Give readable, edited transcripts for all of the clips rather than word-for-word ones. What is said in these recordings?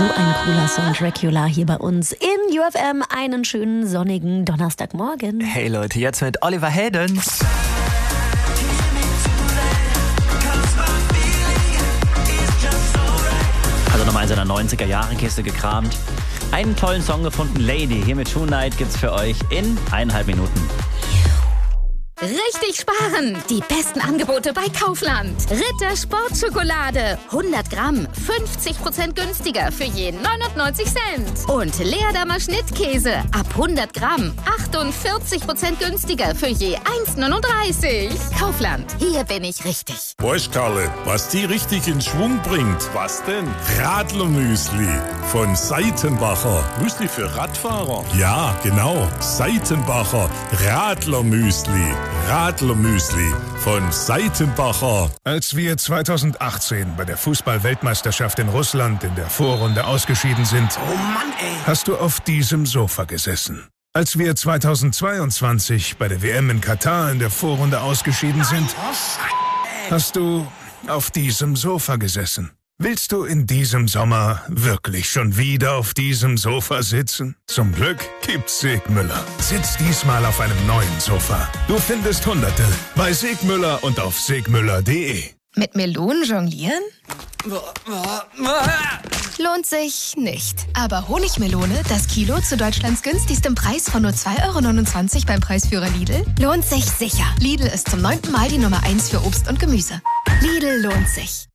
ein cooler Song, Dracula, hier bei uns in UFM. Einen schönen sonnigen Donnerstagmorgen. Hey Leute, jetzt mit Oliver Heldens. Also nochmal in seiner 90er-Jahre-Kiste gekramt. Einen tollen Song gefunden, Lady. Hier mit Tonight gibt's für euch in 1,5 Minuten. Richtig sparen! Die besten Angebote bei Kaufland. Ritter Sportschokolade. 100 Gramm, 50% günstiger für je 99 Cent. Und Leerdammer Schnittkäse. Ab 100 Gramm, 48% günstiger für je 1,39. Kaufland, hier bin ich richtig. Weißt Karle, was die richtig in Schwung bringt? Was denn? Radlermüsli von Seitenbacher. Müsli für Radfahrer? Ja, genau. Seitenbacher Radlermüsli. Radlermüsli von Seitenbacher. Als wir 2018 bei der Fußball-Weltmeisterschaft in Russland in der Vorrunde ausgeschieden sind, Oh Mann, ey. hast du auf diesem Sofa gesessen. Als wir 2022 bei der WM in Katar in der Vorrunde ausgeschieden sind, hast du auf diesem Sofa gesessen. Willst du in diesem Sommer wirklich schon wieder auf diesem Sofa sitzen? Zum Glück gibt's Segmüller. Sitz diesmal auf einem neuen Sofa. Du findest Hunderte bei Segmüller und auf segmüller.de. Mit Melonen jonglieren? Lohnt sich nicht. Aber Honigmelone, das Kilo zu Deutschlands günstigstem Preis von nur 2,29 € beim Preisführer Lidl, lohnt sich sicher. Lidl ist zum 9. Mal die Nummer 1 für Obst und Gemüse. Lidl lohnt sich.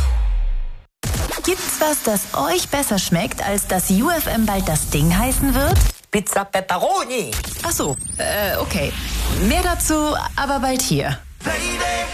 Gibt's was, das euch besser schmeckt, als dass UFM bald das Ding heißen wird? Pizza Pepperoni. Ach so, okay. Mehr dazu, aber bald hier.